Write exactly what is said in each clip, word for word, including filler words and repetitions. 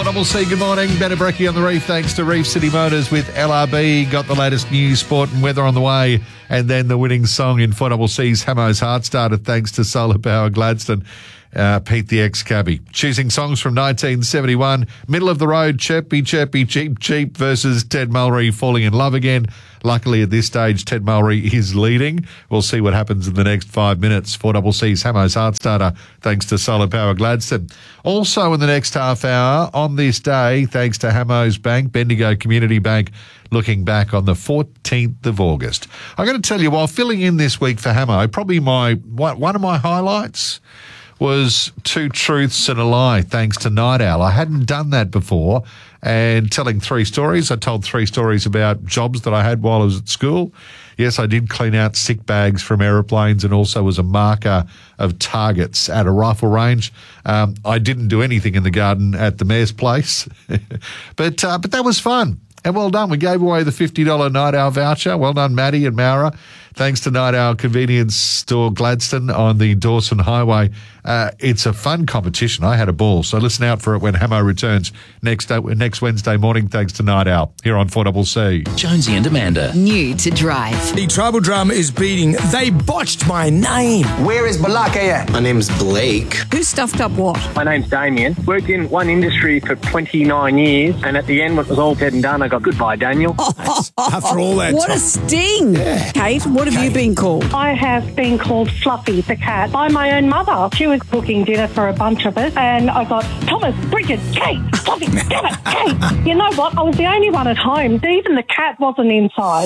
four C, good morning. Better Brekkie on the Reef, thanks to Reef City Motors with L R B. Got the latest news, sport and weather on the way. And then the winning song in four C's Hamo's Heart Starter, thanks to Solar Power Gladstone. Uh, Pete the ex-cabbie. Choosing songs from nineteen seventy-one. Middle of the road, Chirpy, Chirpy, Cheap, Cheap versus Ted Mulry, Falling in Love Again. Luckily at this stage, Ted Mulry is leading. We'll see what happens in the next five minutes. four C's Hamo's Heart Starter, thanks to Solar Power Gladstone. Also in the next half hour, on this day, thanks to Hamo's Bank, Bendigo Community Bank, looking back on the fourteenth of August. I'm going to tell you, while filling in this week for Hamo, probably my one of my highlights was Two Truths and a Lie, thanks to Night Owl. I hadn't done that before, and telling three stories. I told three stories about jobs that I had while I was at school. Yes, I did clean out sick bags from aeroplanes and also was a marker of targets at a rifle range. Um, I didn't do anything in the garden at the Mayor's Place, but uh, but that was fun. And well done. We gave away the fifty dollars Night Owl voucher. Well done, Maddie and Maura. Thanks to Night Owl Convenience Store Gladstone on the Dawson Highway. Uh, it's a fun competition. I had a ball. So listen out for it when Hamo returns next uh, next Wednesday morning, thanks to Night Owl, here on four C. Jonesy and Amanda. New to drive. The tribal drama is beating. They botched my name. Where is Balaka at? My name's Blake. Who stuffed up what? My name's Damien. Worked in one industry for twenty-nine years, and at the end, when it was all said and done, I got goodbye, Daniel. After all that What time. a sting. Yeah. Kate, what have Kate. you been called? I have been called Fluffy the cat by my own mother. She was cooking dinner for a bunch of us, and I got Thomas, Bridget, Kate, Fluffy, damn it, Kate. You know what? I was the only one at home. Even the cat wasn't inside.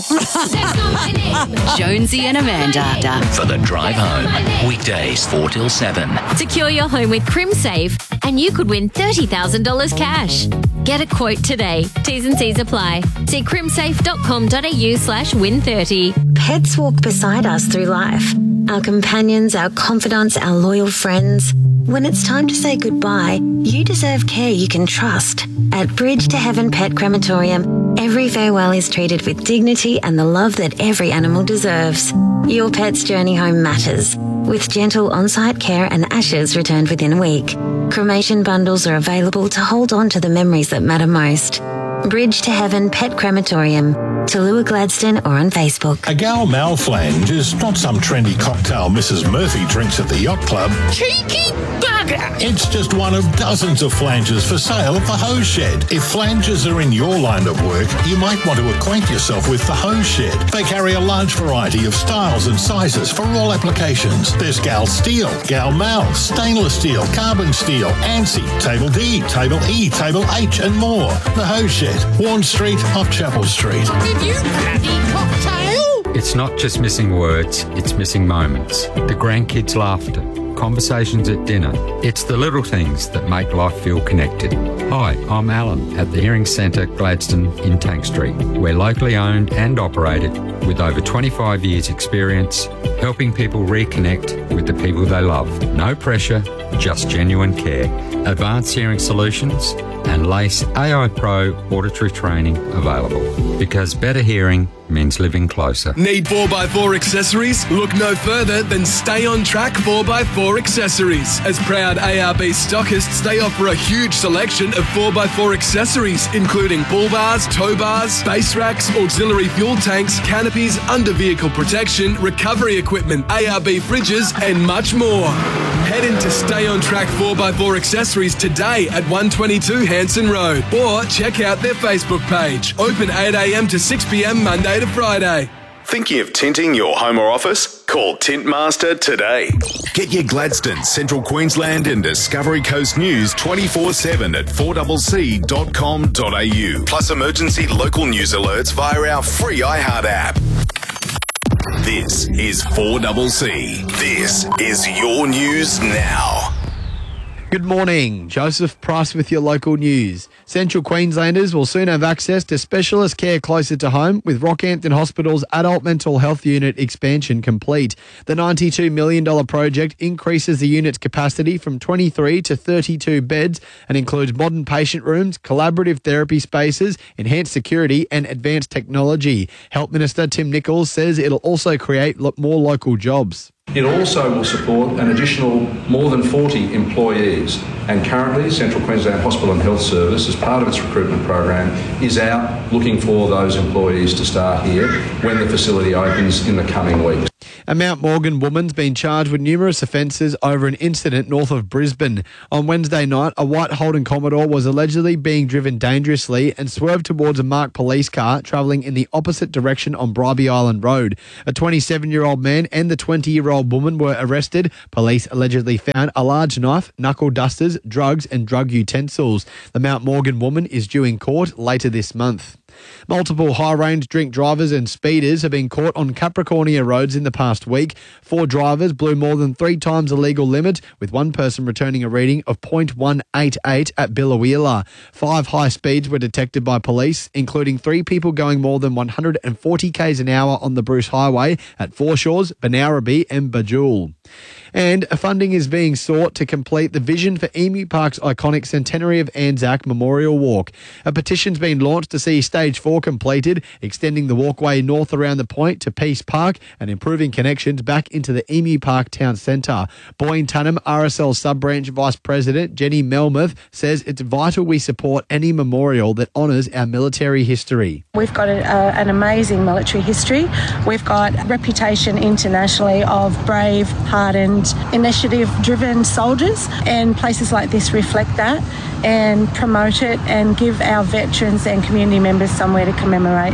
Jonesy and Amanda. For the drive home. Weekdays four till seven. Secure your home with CrimSafe and you could win thirty thousand dollars cash. Get a quote today. T's and C's apply. See crimsafe.com.au slash win 30. Pets walk beside us through life. Our companions, our confidants, our loyal friends. When it's time to say goodbye, you deserve care you can trust. At Bridge to Heaven Pet Crematorium, every farewell is treated with dignity and the love that every animal deserves. Your pet's journey home matters, with gentle on-site care and ashes returned within a week. Cremation bundles are available to hold on to the memories that matter most. Bridge to Heaven Pet Crematorium, Tallulah Gladstone, or on Facebook. A Gal Malflange is not some trendy cocktail Missus Murphy drinks at the yacht club. Cheeky bugger. It's just one of dozens of flanges for sale at the Hose Shed. If flanges are in your line of work, you might want to acquaint yourself with the Hose Shed. They carry a large variety of styles and sizes for all applications. There's Gal Steel, Gal Mal, Stainless Steel, Carbon Steel, ANSI, Table D, Table E, Table H, and more. The Hose Shed, Warren Street off Chapel Street. Did you bloody cocktail? It's not just missing words, it's missing moments. The grandkids' laughter, conversations at dinner. It's the little things that make life feel connected. Hi, I'm Alan at the Hearing Centre Gladstone in Tank Street. We're locally owned and operated with over twenty-five years experience helping people reconnect with the people they love. No pressure, just genuine care. Advanced hearing solutions and LACE A I Pro auditory training available. Because better hearing means living closer. Need four by four accessories? Look no further than Stay On Track four by four accessories. As proud A R B stockists, they offer a huge selection of four by four accessories, including bull bars, tow bars, base racks, auxiliary fuel tanks, canopies, under vehicle protection, recovery equipment, A R B fridges, and much more. Head into Stay On Track four by four accessories today at one twenty-two Hanson Road, or check out their Facebook page. Open eight a.m. to six p.m. Monday to Friday. Thinking of tinting your home or office? Call Tintmaster today. Get your Gladstone, Central Queensland and Discovery Coast news twenty-four seven at four c c dot com dot a u. Plus emergency local news alerts via our free iHeart app. This is four C C. This is your news now. Good morning. Joseph Price with your local news. Central Queenslanders will soon have access to specialist care closer to home with Rockhampton Hospital's adult mental health unit expansion complete. The ninety-two million dollars project increases the unit's capacity from twenty-three to thirty-two beds and includes modern patient rooms, collaborative therapy spaces, enhanced security and advanced technology. Health Minister Tim Nichols says it'll also create lo- more local jobs. It also will support an additional more than forty employees, and currently Central Queensland Hospital and Health Service, as part of its recruitment program, is out looking for those employees to start here when the facility opens in the coming weeks. A Mount Morgan woman's been charged with numerous offences over an incident north of Brisbane. On Wednesday night, a white Holden Commodore was allegedly being driven dangerously and swerved towards a marked police car travelling in the opposite direction on Bribie Island Road. A twenty-seven-year-old man and the twenty-year-old woman were arrested. Police allegedly found a large knife, knuckle dusters, drugs and drug utensils. The Mount Morgan woman is due in court later this month. Multiple high-range drink drivers and speeders have been caught on Capricornia roads in the past week. Four drivers blew more than three times the legal limit, with one person returning a reading of point one eight eight at Biloela. Five high speeds were detected by police, including three people going more than one hundred forty k's an hour on the Bruce Highway at Foreshores, Benarabi and Bajul. And funding is being sought to complete the vision for Emu Park's iconic Centenary of Anzac Memorial Walk. A petition's been launched to see Stage four completed, extending the walkway north around the point to Peace Park and improving connections back into the Emu Park Town Centre. Boyne Tunham R S L Sub-Branch Vice President Jenny Melmoth says it's vital we support any memorial that honours our military history. We've got a, uh, an amazing military history. We've got a reputation internationally of brave, hardened, initiative-driven soldiers, and places like this reflect that and promote it and give our veterans and community members somewhere to commemorate.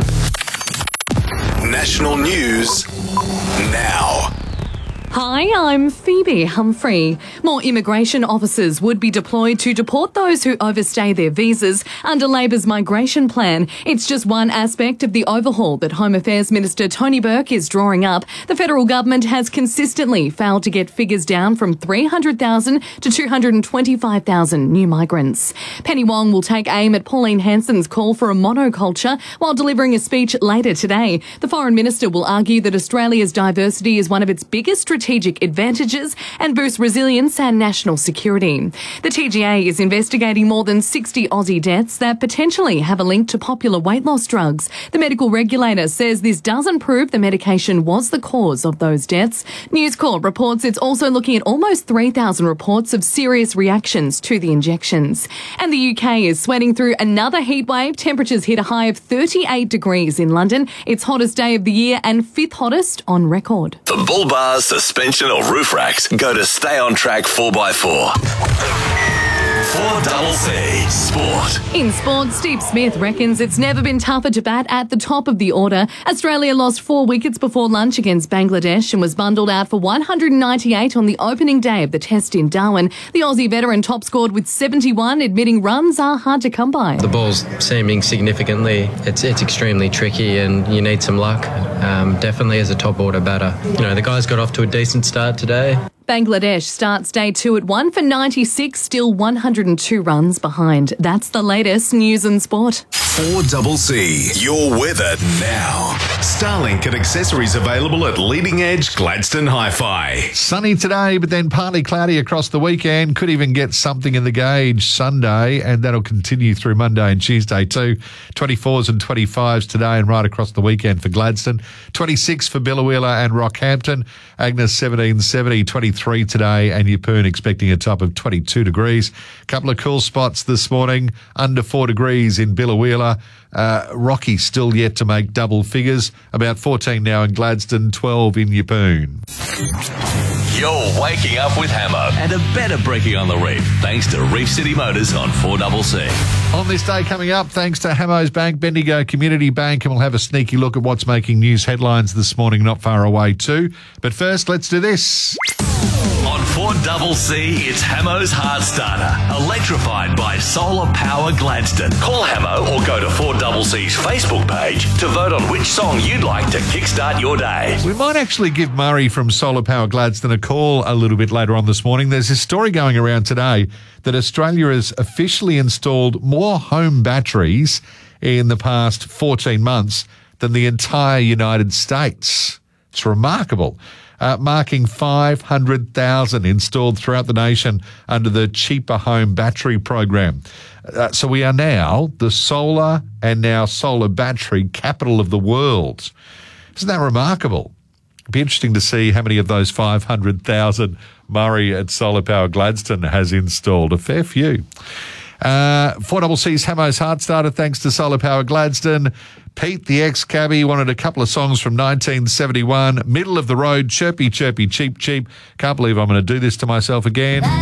National news now. Hi, I'm Phoebe Humphrey. More immigration officers would be deployed to deport those who overstay their visas under Labor's migration plan. It's just one aspect of the overhaul that Home Affairs Minister Tony Burke is drawing up. The federal government has consistently failed to get figures down from three hundred thousand to two hundred twenty-five thousand new migrants. Penny Wong will take aim at Pauline Hanson's call for a monoculture while delivering a speech later today. The Foreign Minister will argue that Australia's diversity is one of its biggest strategic strategic advantages and boost resilience and national security. The T G A is investigating more than sixty Aussie deaths that potentially have a link to popular weight loss drugs. The medical regulator says this doesn't prove the medication was the cause of those deaths. News Corp reports it's also looking at almost three thousand reports of serious reactions to the injections. And the U K is sweating through another heatwave. Temperatures hit a high of thirty-eight degrees in London. Its hottest day of the year and fifth hottest on record. For bull bars, suspension or roof racks, go to Stay On Track four by four. four double C Sport. In sport, Steve Smith reckons it's never been tougher to bat at the top of the order. Australia lost four wickets before lunch against Bangladesh and was bundled out for one hundred ninety-eight on the opening day of the test in Darwin. The Aussie veteran top scored with seventy-one, admitting runs are hard to come by. The ball's seaming significantly. It's it's extremely tricky and you need some luck. Um, definitely as a top order batter. You know, the guys got off to a decent start today. Bangladesh starts day two at one for ninety-six, still one hundred two runs behind. That's the latest news and sport. four double C, your weather now. Starlink and accessories available at Leading Edge Gladstone Hi-Fi. Sunny today, but then partly cloudy across the weekend. Could even get something in the gauge Sunday, and that'll continue through Monday and Tuesday too. twenty-fours and twenty-fives today and right across the weekend for Gladstone. twenty-six for Biloela and Rockhampton. Agnes seventeen seventy, twenty-three today, and Yeppoon expecting a top of twenty-two degrees. Couple of cool spots this morning, under four degrees in Biloela. Uh, Rocky still yet to make double figures. About fourteen now in Gladstone, twelve in Yeppoon. You're waking up with Hamo and a better brekkie on the reef thanks to Reef City Motors on four double C. On this day coming up, thanks to Hamo's Bank, Bendigo Community Bank, and we'll have a sneaky look at what's making news headlines this morning not far away too. But first, let's do this. On four double C, it's Hamo's Heart Starter, electrified by Solar Power Gladstone. Call Hamo or go to four double C's Facebook page to vote on which song you'd like to kickstart your day. We might actually give Murray from Solar Power Gladstone a call a little bit later on this morning. There's a story going around today that Australia has officially installed more home batteries in the past fourteen months than the entire United States. It's remarkable. Uh, marking five hundred thousand installed throughout the nation under the Cheaper Home Battery Program. Uh, so we are now the solar and now solar battery capital of the world. Isn't that remarkable? It'd be interesting to see how many of those five hundred thousand Murray at Solar Power Gladstone has installed. A fair few. Uh, four C C's Hamo's Heart Starter, thanks to Solar Power Gladstone. Pete, the ex-cabbie, wanted a couple of songs from nineteen seventy-one. Middle of the road, Chirpy, Chirpy, Cheap, Cheap. Can't believe I'm going to do this to myself again.